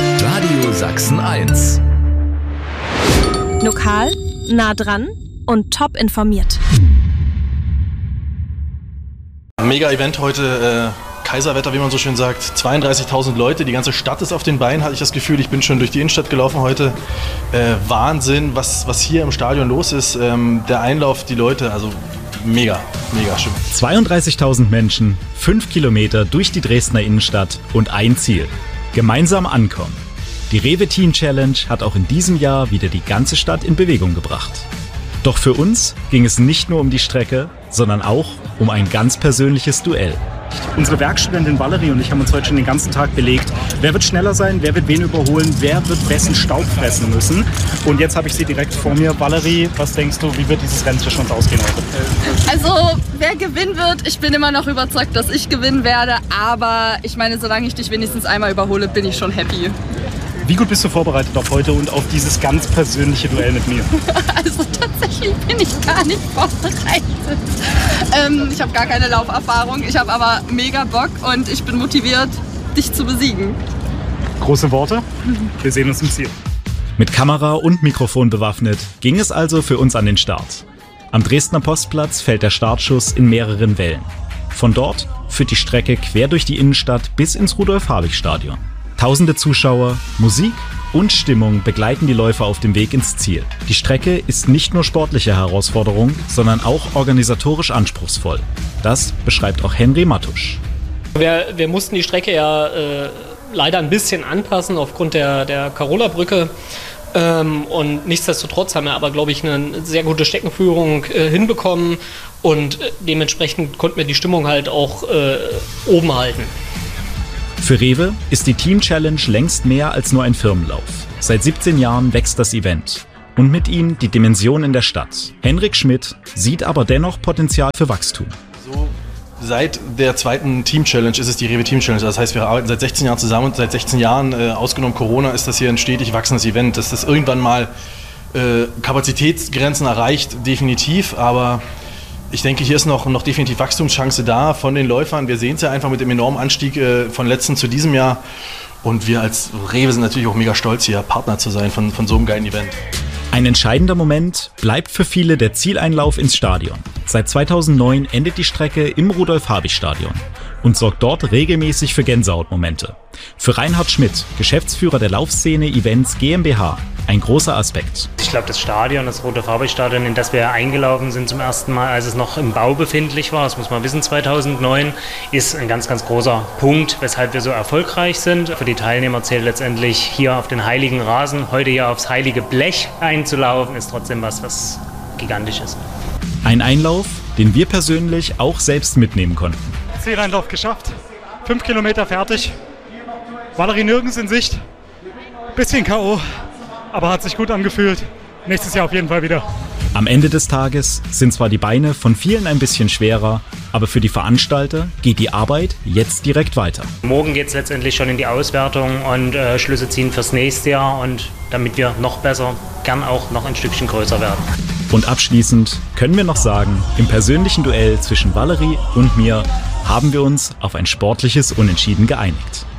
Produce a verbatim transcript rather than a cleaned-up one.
Radio Sachsen eins. Lokal, nah dran und top informiert. Mega-Event heute, äh, Kaiserwetter, wie man so schön sagt. zweiunddreißigtausend Leute, die ganze Stadt ist auf den Beinen, hatte ich das Gefühl. Ich bin schon durch die Innenstadt gelaufen heute. Äh, Wahnsinn, was, was hier im Stadion los ist. Ähm, der Einlauf, die Leute, also mega, mega schön. zweiunddreißigtausend Menschen, fünf Kilometer durch die Dresdner Innenstadt und ein Ziel: gemeinsam ankommen. Die Rewe Teen Challenge hat auch in diesem Jahr wieder die ganze Stadt in Bewegung gebracht. Doch für uns ging es nicht nur um die Strecke, sondern auch um ein ganz persönliches Duell. Unsere Werkstudentin Valerie und ich haben uns heute schon den ganzen Tag belegt. Wer wird schneller sein, wer wird wen überholen, wer wird wessen Staub fressen müssen. Und jetzt habe ich sie direkt vor mir. Valerie, was denkst du, wie wird dieses Rennen zwischen uns ausgehen heute? Also, wer gewinnen wird, ich bin immer noch überzeugt, dass ich gewinnen werde. Aber ich meine, solange ich dich wenigstens einmal überhole, bin ich schon happy. Wie gut bist du vorbereitet auf heute und auf dieses ganz persönliche Duell mit mir? Also tatsächlich bin ich gar nicht vorbereitet. Ähm, ich habe gar keine Lauferfahrung, ich habe aber mega Bock und ich bin motiviert, dich zu besiegen. Große Worte, wir sehen uns im Ziel. Mit Kamera und Mikrofon bewaffnet ging es also für uns an den Start. Am Dresdner Postplatz fällt der Startschuss in mehreren Wellen. Von dort führt die Strecke quer durch die Innenstadt bis ins Rudolf-Habich-Stadion. Tausende Zuschauer, Musik und Stimmung begleiten die Läufer auf dem Weg ins Ziel. Die Strecke ist nicht nur sportliche Herausforderung, sondern auch organisatorisch anspruchsvoll. Das beschreibt auch Henry Mattusch. Wir, wir mussten die Strecke ja äh, leider ein bisschen anpassen aufgrund der, der Karola-Brücke. Ähm, und nichtsdestotrotz haben wir aber, glaube ich, eine sehr gute Streckenführung äh, hinbekommen. Und äh, dementsprechend konnten wir die Stimmung halt auch äh, oben halten. Für Rewe ist die Teen Challenge längst mehr als nur ein Firmenlauf. Seit siebzehn Jahren wächst das Event und mit ihm die Dimension in der Stadt. Henrik Schmidt sieht aber dennoch Potenzial für Wachstum. So, seit der zweiten Team Challenge ist es die Rewe Team Challenge. Das heißt, wir arbeiten seit sechzehn Jahren zusammen und seit sechzehn Jahren, äh, ausgenommen Corona, ist das hier ein stetig wachsendes Event. Dass das irgendwann mal äh, Kapazitätsgrenzen erreicht, definitiv, aber ich denke, hier ist noch, noch definitiv Wachstumschance da von den Läufern. Wir sehen es ja einfach mit dem enormen Anstieg äh, von letzten zu diesem Jahr. Und wir als Rewe sind natürlich auch mega stolz, hier Partner zu sein von, von so einem geilen Event. Ein entscheidender Moment bleibt für viele der Zieleinlauf ins Stadion. Seit zweitausendneun endet die Strecke im Rudolf-Habich-Stadion und sorgt dort regelmäßig für Gänsehautmomente. Für Reinhard Schmidt, Geschäftsführer der Laufszene Events GmbH, ein großer Aspekt. Ich glaube, das Stadion, das Rudolf-Habich-Stadion, in das wir eingelaufen sind zum ersten Mal, als es noch im Bau befindlich war, das muss man wissen, zweitausendneun, ist ein ganz, ganz großer Punkt, weshalb wir so erfolgreich sind. Für die Teilnehmer zählt letztendlich, hier auf den heiligen Rasen, heute hier aufs heilige Blech einzulaufen, ist trotzdem was, was gigantisch ist. Ein Einlauf, den wir persönlich auch selbst mitnehmen konnten. Zieleinlauf geschafft, fünf Kilometer fertig, Valerie nirgends in Sicht, bisschen K O, aber hat sich gut angefühlt. Nächstes Jahr auf jeden Fall wieder. Am Ende des Tages sind zwar die Beine von vielen ein bisschen schwerer, aber für die Veranstalter geht die Arbeit jetzt direkt weiter. Morgen geht es letztendlich schon in die Auswertung und äh, Schlüsse ziehen fürs nächste Jahr, und damit wir noch besser, gern auch noch ein Stückchen größer werden. Und abschließend können wir noch sagen, im persönlichen Duell zwischen Valerie und mir haben wir uns auf ein sportliches Unentschieden geeinigt.